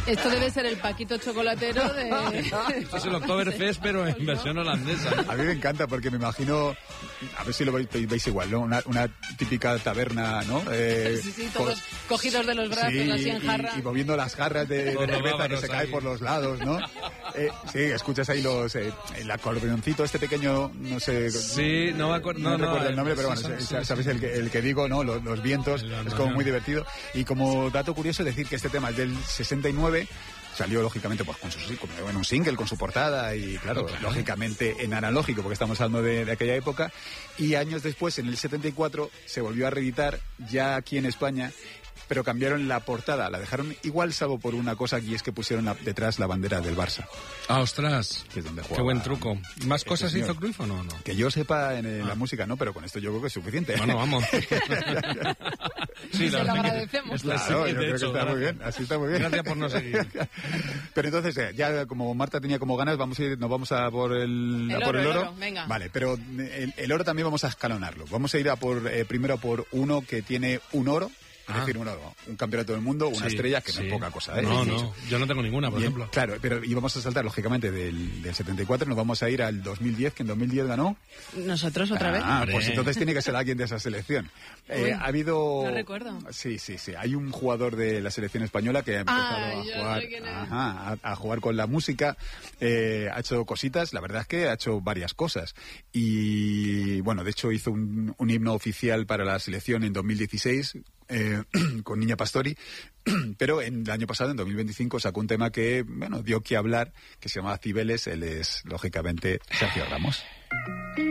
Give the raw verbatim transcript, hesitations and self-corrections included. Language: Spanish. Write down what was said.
Esto debe ser el Paquito chocolatero de... Esto es el Oktoberfest, pero en versión holandesa. A mí me encanta porque me imagino, a ver si lo veis, veis igual, ¿no? Una, una típica taberna, ¿no? Eh, sí, sí, todos co cogidos de los brazos, sí, así en jarra. Y, y moviendo las jarras de, de cerveza que se cae por los lados, ¿no? Eh, sí, escuchas ahí los, eh, el acordeoncito este pequeño, no sé... Sí, no me acuerdo. No, no, no recuerdo el nombre, sí, pero bueno, sí, sabes sí, el que, el que digo, ¿no? Los, los vientos, es como muy divertido. Y como dato curioso decir que este tema es del sesenta y nueve, salió lógicamente pues con su, en un single, con su portada y claro, claro, lógicamente en analógico, porque estamos hablando de, de aquella época, y años después, en el setenta y cuatro, se volvió a reeditar ya aquí en España, pero cambiaron la portada, la dejaron igual, salvo por una cosa, y es que pusieron la, detrás la bandera del Barça. Ah, ostras, que es donde jugaba, qué buen truco. ¿Más este cosas señor. hizo Cruyff o no? no? Que yo sepa en, en ah. la música, no, pero con esto yo creo que es suficiente. Bueno, vamos. Sí, se lo agradecemos. Claro, yo creo que está muy bien, así está muy bien. Gracias por no seguir. Pero entonces, eh, ya como Marta tenía como ganas, vamos a ir, nos vamos a por el, el a por oro, el oro. El oro venga. Vale, pero el, el oro también vamos a escalonarlo. Vamos a ir a por eh, primero a por uno que tiene un oro. Es ah. decir, un, oro, un campeonato del mundo, una sí, estrella, que sí. no es poca cosa, ¿eh? No, no, yo no tengo ninguna, por Bien, ejemplo. Claro, pero y vamos a saltar, lógicamente, del, del setenta y cuatro, nos vamos a ir al dos mil diez, que en dos mil diez ganó. ¿Nosotros otra ah, vez? Ah, pues entonces tiene que ser alguien de esa selección. Uy, eh, ha habido... No recuerdo. Sí, sí, sí. Hay un jugador de la selección española que ha empezado ah, a, jugar, ajá, a, a jugar con la música, eh, ha hecho cositas, la verdad es que ha hecho varias cosas. Y, bueno, de hecho hizo un, un himno oficial para la selección en dos mil dieciséis, Eh, con Niña Pastori, pero en el año pasado, en dos mil veinticinco, sacó un tema que, bueno, dio que hablar, que se llama Cibeles. Él es, lógicamente, Sergio Ramos.